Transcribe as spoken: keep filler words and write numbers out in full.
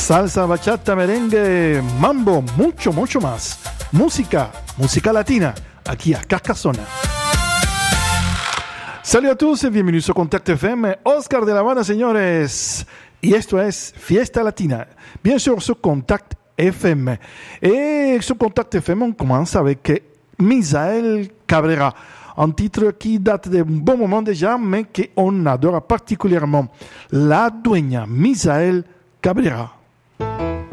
Salsa, bachata, merengue, mambo, mucho, mucho más. Música, música latina, aquí a Carcassonne. Salut à tous et bienvenue sur Contact F M. Oscar de La Habana, señores. Y esto es Fiesta Latina. Bien sûr, sur Contact F M. Et sur Contact F M, on commence avec Misael Cabrera. Un titre qui date d'un bon moment déjà, mais qu'on adore particulièrement. La dueña Misael Cabrera.